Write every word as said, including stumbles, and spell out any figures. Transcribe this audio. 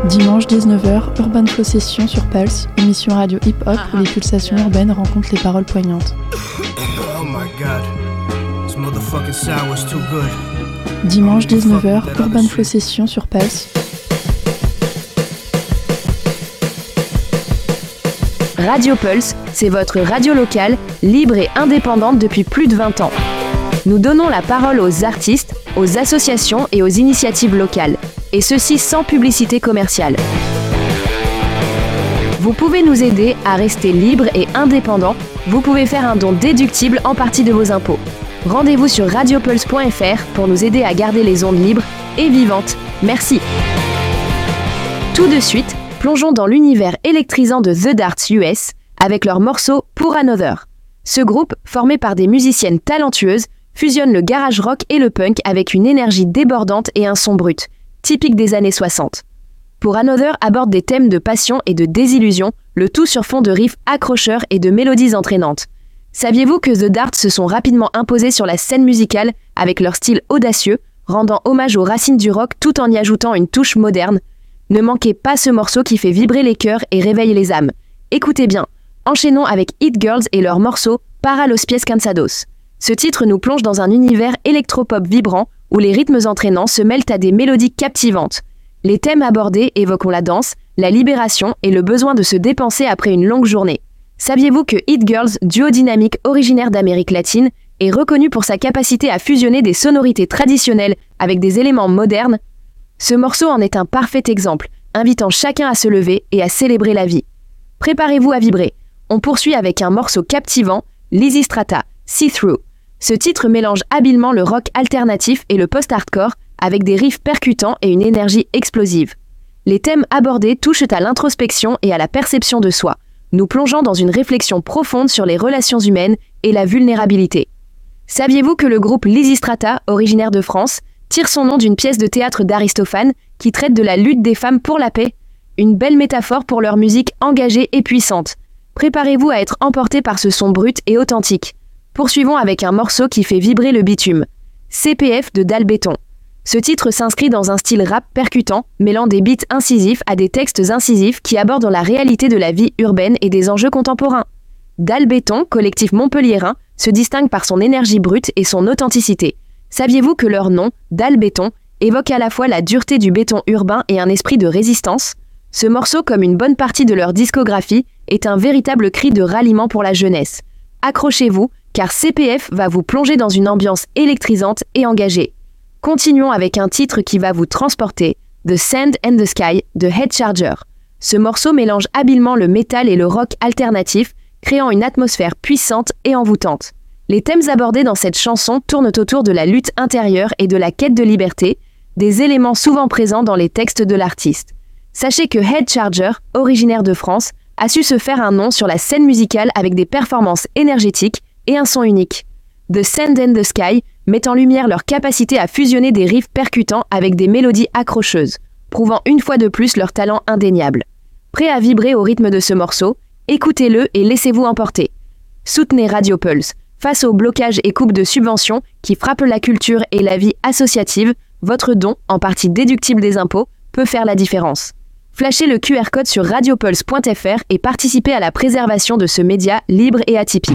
Dimanche dix-neuf heures, Urban Flow Session sur Pulse, émission radio hip-hop où les pulsations urbaines rencontrent les paroles poignantes. Oh my God, this motherfucking sour's too good. Dimanche dix-neuf heures, Urban Flow Session sur Pulse. Radio Pulse, c'est votre radio locale, libre et indépendante depuis plus de vingt ans. Nous donnons la parole aux artistes, aux associations et aux initiatives locales, et ceci sans publicité commerciale. Vous pouvez nous aider à rester libre et indépendant. Vous pouvez faire un don déductible en partie de vos impôts. Rendez-vous sur radiopulse point f r pour nous aider à garder les ondes libres et vivantes. Merci. Tout de suite, plongeons dans l'univers électrisant de The Darts U S avec leur morceau Pour Another. Ce groupe, formé par des musiciennes talentueuses, fusionne le garage rock et le punk avec une énergie débordante et un son brut, typique des années soixante. Pour Another aborde des thèmes de passion et de désillusion, le tout sur fond de riffs accrocheurs et de mélodies entraînantes. Saviez-vous que The Darts se sont rapidement imposés sur la scène musicale avec leur style audacieux, rendant hommage aux racines du rock tout en y ajoutant une touche moderne? Ne manquez pas ce morceau qui fait vibrer les cœurs et réveille les âmes. Écoutez bien, enchaînons avec Hit Girls et leur morceau Para los pies cansados. Ce titre nous plonge dans un univers électropop vibrant où les rythmes entraînants se mêlent à des mélodies captivantes. Les thèmes abordés évoquent la danse, la libération et le besoin de se dépenser après une longue journée. Saviez-vous que Hit Girls, duo dynamique originaire d'Amérique latine, est reconnu pour sa capacité à fusionner des sonorités traditionnelles avec des éléments modernes? Ce morceau en est un parfait exemple, invitant chacun à se lever et à célébrer la vie. Préparez-vous à vibrer. On poursuit avec un morceau captivant, Lysistrata, See Through. Ce titre mélange habilement le rock alternatif et le post-hardcore avec des riffs percutants et une énergie explosive. Les thèmes abordés touchent à l'introspection et à la perception de soi, nous plongeant dans une réflexion profonde sur les relations humaines et la vulnérabilité. Saviez-vous que le groupe Lysistrata, originaire de France, tire son nom d'une pièce de théâtre d'Aristophane qui traite de la lutte des femmes pour la paix? Une belle métaphore pour leur musique engagée et puissante. Préparez-vous à être emporté par ce son brut et authentique. Poursuivons avec un morceau qui fait vibrer le bitume. C P F de Dalbéton. Ce titre s'inscrit dans un style rap percutant, mêlant des beats incisifs à des textes incisifs qui abordent la réalité de la vie urbaine et des enjeux contemporains. Dalbéton, collectif montpelliérain, se distingue par son énergie brute et son authenticité. Saviez-vous que leur nom, Dalbéton, évoque à la fois la dureté du béton urbain et un esprit de résistance? Ce morceau, comme une bonne partie de leur discographie, est un véritable cri de ralliement pour la jeunesse. Accrochez-vous, car C P F va vous plonger dans une ambiance électrisante et engagée. Continuons avec un titre qui va vous transporter, The Sand and the Sky de Headcharger. Ce morceau mélange habilement le métal et le rock alternatif, créant une atmosphère puissante et envoûtante. Les thèmes abordés dans cette chanson tournent autour de la lutte intérieure et de la quête de liberté, des éléments souvent présents dans les textes de l'artiste. Sachez que Headcharger, originaire de France, a su se faire un nom sur la scène musicale avec des performances énergétiques et un son unique. The Sand and the Sky met en lumière leur capacité à fusionner des riffs percutants avec des mélodies accrocheuses, prouvant une fois de plus leur talent indéniable. Prêt à vibrer au rythme de ce morceau, écoutez-le et laissez-vous emporter. Soutenez Radio Pulse. Face aux blocages et coupes de subventions qui frappent la culture et la vie associative, votre don, en partie déductible des impôts, peut faire la différence. Flashez le Q R code sur radiopulse point f r et participez à la préservation de ce média libre et atypique.